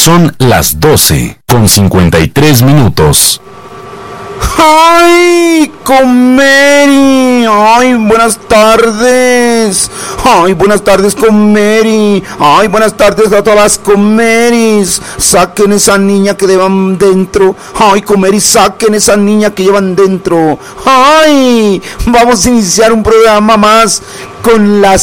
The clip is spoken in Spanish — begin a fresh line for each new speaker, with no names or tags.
Son las 12:53.
¡Ay, Comeri! ¡Ay, buenas tardes! ¡Ay, buenas tardes, Comeri! ¡Ay, buenas tardes a todas las Comeris! ¡Saquen esa niña que llevan dentro! ¡Ay, Comeri, saquen esa niña que llevan dentro! ¡Ay! Vamos a iniciar un programa más con las